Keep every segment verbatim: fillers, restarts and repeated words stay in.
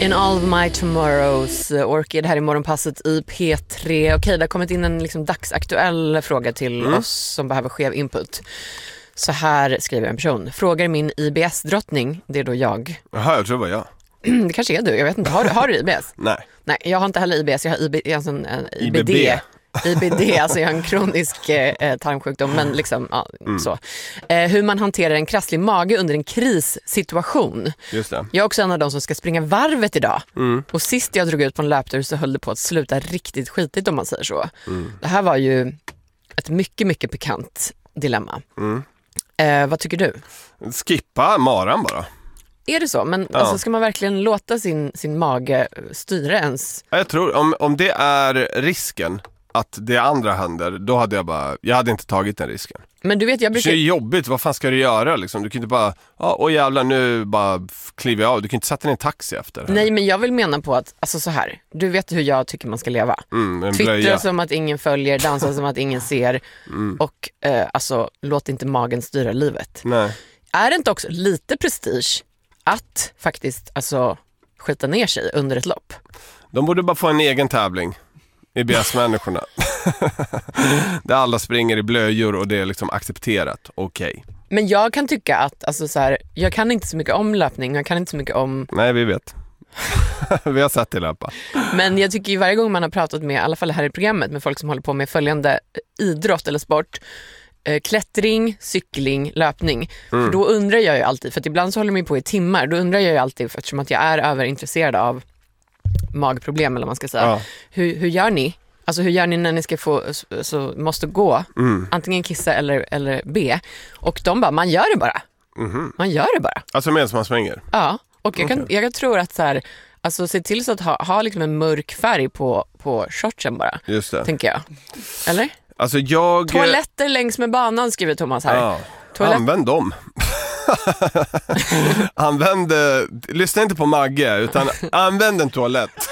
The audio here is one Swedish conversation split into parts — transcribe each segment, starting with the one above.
In all of my tomorrows, Orchid här i morgonpasset i P tre. Okej, det har kommit in en liksom dagsaktuell fråga till mm. oss som behöver skev input. Så här skriver en person. Frågar min I B S-drottning, det är då jag. Jaha, jag tror det var jag. Det kanske är du, jag vet inte. Har, har du I B S? Nej. Nej, jag har inte heller I B S, jag har I B, jag har en, en I B D. I B B. I B D, alltså jag har en kronisk eh, tarmsjukdom, men liksom, ja, mm. så. Eh, hur man hanterar en krasslig mage under en krissituation. Just det. Jag är också en av de som ska springa varvet idag. Mm. Och sist jag drog ut på en löptur så höll det på att sluta riktigt skitigt, om man säger så. Mm. Det här var ju ett mycket, mycket pikant dilemma. Mm. Eh, vad tycker du? Skippa maran bara. Är det så? Men ja. alltså, ska man verkligen låta sin, sin mage styra ens? Jag tror, om, om det är risken att det andra händer, då hade jag bara, jag hade inte tagit den risken. Men du vet, jag brukar... Det är jobbigt, vad fan ska du göra liksom? Du kan inte bara, ja, åh jävlar, nu bara kliver jag av. Du kan inte sätta dig i en taxi efter. Nej, men jag vill mena på att, alltså så här, du vet hur jag tycker man ska leva. Mm, Twittra som att ingen följer, dansa som att ingen ser. Mm. Och eh, alltså, låt inte magen styra livet. Nej. Är det inte också lite prestige att faktiskt, alltså, skita ner sig under ett lopp? De borde bara få en egen tävling. I B S-människorna. Där alla springer i blöjor och det är liksom accepterat. Okej. Okay. Men jag kan tycka att, alltså så här, jag kan inte så mycket om löpning. Jag kan inte så mycket om... Nej, vi vet. Vi har sett det löpa. Men jag tycker ju varje gång man har pratat med, i alla fall här i programmet, med folk som håller på med följande idrott eller sport, eh, klättring, cykling, löpning. Mm. För då undrar jag ju alltid, för att ibland så håller de ju på i timmar, då undrar jag ju alltid, för eftersom att jag är överintresserad av magproblem, eller vad man ska säga. Ja. Hur, hur gör ni? Alltså hur gör ni när ni ska få, så måste gå, mm. antingen kissa eller, eller be. Och de bara, man gör det bara. Mm-hmm. Man gör det bara. Alltså medan man svänger? Ja, och jag, kan, okay. jag tror att så här, alltså se till så att ha, ha liksom en mörk färg på, på shortsen bara. Just det. Tänker jag. Eller? Alltså jag... Toaletter längs med banan, skriver Thomas här. Ja. Toalett... Använd dem. Använd, lyssna inte på Magge, utan använd en toalett.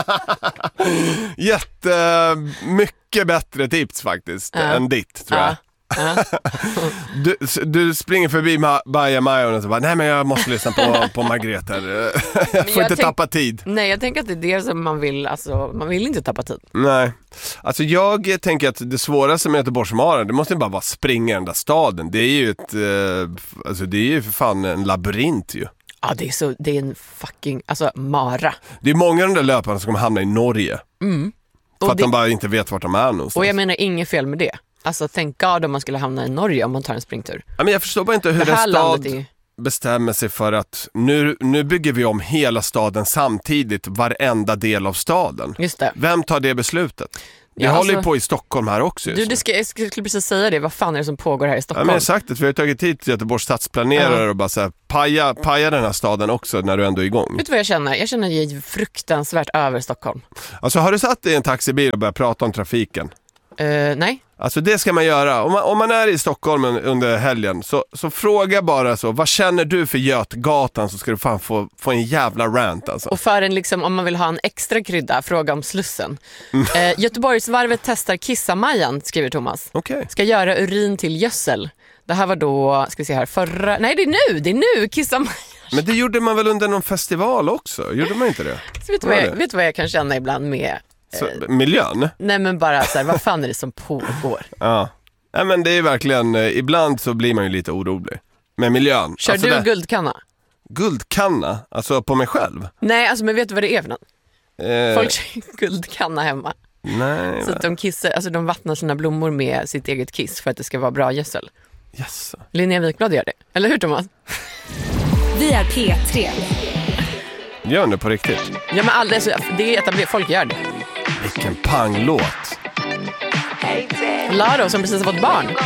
Jättemycket bättre tips faktiskt, ja. Än ditt, tror jag. Ja. Ja. du, du springer förbi Baja Majon och så bara, nej men jag måste lyssna på, på Margrethe. Jag får jag inte tänk, tappa tid. Nej, jag tänker att det är det som man vill, alltså man vill inte tappa tid. Nej, alltså jag tänker att det svåraste med Göteborgsmaren, det måste bara vara springa i den där staden. Det är ju ett, eh, alltså det är ju för fan en labyrint ju. Ja, det är så, det är en fucking, alltså mara. Det är många av de där löparna som kommer hamna i Norge. Mm. För att det, de bara inte vet vart de är någonstans. Och jag menar, inget fel med det. Alltså tänk God om man skulle hamna i Norge om man tar en springtur. Ja, men jag förstår bara inte hur en stad är... bestämmer sig för att nu, nu bygger vi om hela staden samtidigt, varenda del av staden. Just det. Vem tar det beslutet? Det ja, håller ju alltså, på i Stockholm här också. Du, det ska, jag skulle precis säga det. Vad fan är det som pågår här i Stockholm? Ja, men jag har sagt att vi har tagit hit till Göteborgs stadsplanerare uh-huh. och bara så här, paja, paja den här staden också när du ändå är igång. Vet du vad jag känner? Jag känner att jag är fruktansvärt över Stockholm. Alltså har du satt i en taxibil och börjat prata om trafiken? Uh, nej. Alltså det ska man göra. Om man, om man är i Stockholm under helgen, så, så fråga bara så, vad känner du för Götgatan, så ska du fan få, få en jävla rant alltså. Och för en liksom, om man vill ha en extra krydda, fråga om Slussen. Mm. Eh, Göteborgsvarvet testar Kissamajan, skriver Thomas. Okay. Ska göra urin till gödsel. Det här var då, ska vi se här, förra... Nej, det är nu, det är nu, Kissamajan. Men det gjorde man väl under någon festival också? Gjorde man inte det? Så vet du vad, vad, vad jag kan känna ibland med... Så, miljön? Nej, men bara så här, vad fan är det som pågår? Ja. Nej, men det är verkligen, ibland så blir man ju lite orolig med miljön. Kör alltså du det... guldkanna? Guldkanna? Alltså på mig själv? Nej, alltså men vet du vad det är för något? Eh... Folk kör guldkanna hemma. Nej. Så att de kissar, alltså de vattnar sina blommor med sitt eget kiss för att det ska vara bra gödsel. Yes. Linnea Wikblad gör det. Eller hur, Thomas? Vi är P tre. Gör det på riktigt? Ja, men all, alltså, det är etablerat, folk gör det. Vilken panglåt. Laro som precis har fått barn.